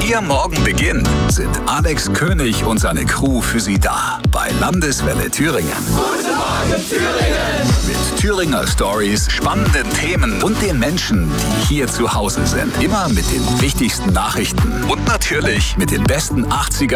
Ihr Morgen beginnt, sind Alex König und seine Crew für Sie da bei Landeswelle Thüringen. Guten Morgen Thüringen! Mit Thüringer Stories, spannenden Themen und den Menschen, die hier zu Hause sind. Immer mit den wichtigsten Nachrichten und natürlich mit den besten 80er